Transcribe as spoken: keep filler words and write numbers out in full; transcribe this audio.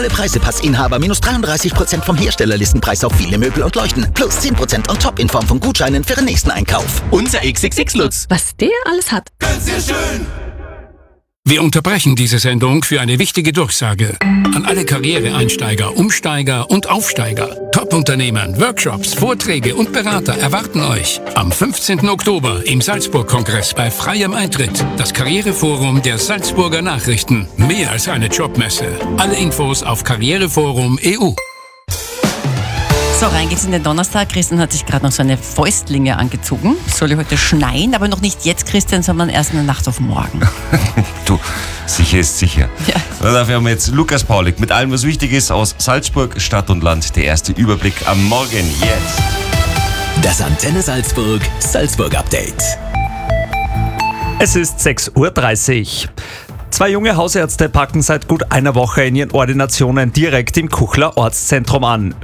Alle Preisepassinhaber minus dreiunddreißig Prozent vom Herstellerlistenpreis auf viele Möbel und Leuchten. Plus zehn Prozent on top in Form von Gutscheinen für den nächsten Einkauf. Unser X X X-Lutz. Was der alles hat. Ganz sehr schön. Wir unterbrechen diese Sendung für eine wichtige Durchsage. An alle Karriereeinsteiger, Umsteiger und Aufsteiger. Top-Unternehmen, Workshops, Vorträge und Berater erwarten euch am fünfzehnten Oktober im Salzburg-Kongress bei freiem Eintritt. Das Karriereforum der Salzburger Nachrichten. Mehr als eine Jobmesse. Alle Infos auf Karriereforum Punkt E U. So, rein geht's in den Donnerstag. Christian hat sich gerade noch so eine Fäustlinge angezogen. Soll heute schneien, aber noch nicht jetzt, Christian, sondern erst in der Nacht auf morgen. Du, sicher ist sicher. Ja. Dafür haben wir jetzt Lukas Paulik mit allem, was wichtig ist aus Salzburg, Stadt und Land. Der erste Überblick am Morgen jetzt. Das Antenne Salzburg Salzburg Update. Es ist sechs Uhr dreißig. Zwei junge Hausärzte packen seit gut einer Woche in ihren Ordinationen direkt im Kuchler Ortszentrum an.